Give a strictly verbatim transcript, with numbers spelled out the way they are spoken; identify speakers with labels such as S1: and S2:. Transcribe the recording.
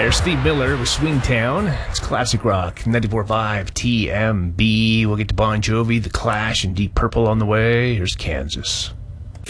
S1: There's Steve Miller with Swingtown. It's classic rock, ninety-four point five T M B. We'll get to Bon Jovi, The Clash, and Deep Purple on the way. Here's Kansas.